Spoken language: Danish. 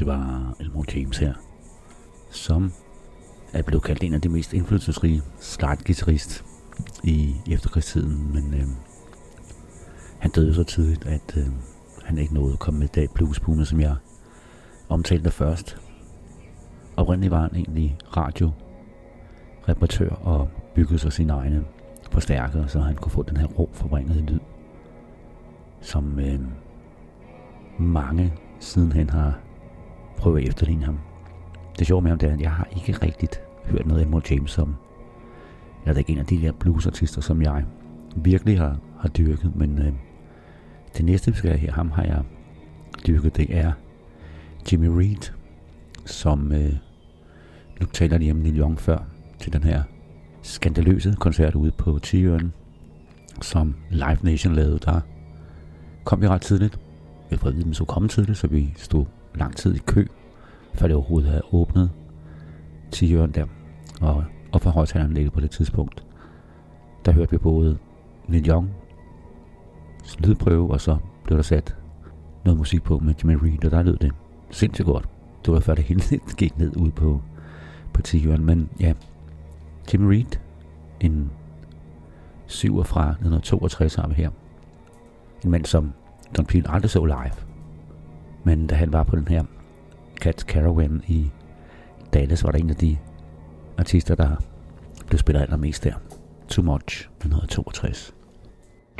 Det var Elmore James her, som er blevet kaldt en af de mest indflydelsesrige slide-guitarist i efterkrigstiden, men han døde så tidligt, at han ikke nåede at komme med det bluesboomet, som jeg omtalte først. Oprindeligt var han egentlig radioreparatør og byggede sig sine egne forstærkere, så han kunne få den her rå forbringede lyd, som mange sidenhen har prøvet at efterligne ham. Det sjove med ham, det er, at jeg har ikke rigtigt hørt noget af Elmore James som, eller det er ikke en af de der bluesartister, som jeg virkelig har dyrket, men det næste, vi skal have her, ham har jeg dyrket, det er Jimmy Reed, som nu taler lige om Neil Young før, til den her skandaløse koncert ude på Tigeren, som Live Nation lavede. Der kom vi ret tidligt. Jeg får at vide, at den så komme tidligt, så vi stod lang tid i kø, før det overhovedet havde åbnet Tigeren der. Og for højtaleren ligger på det tidspunkt, der hørte vi både Neil Young lydprøve, og så blev der sat noget musik på med Jimmy Reed, og der lød det sindssygt godt. Det var før det hele gik ned ude på Tigeren, men ja, Jimmy Reed, en syver fra 1962 har vi her. En mand, som Don Peel aldrig så live, men da han var på den her Cats Caravan i Dallas, var der en af de artister, der blev spillet allermest der. Too Much, 1962.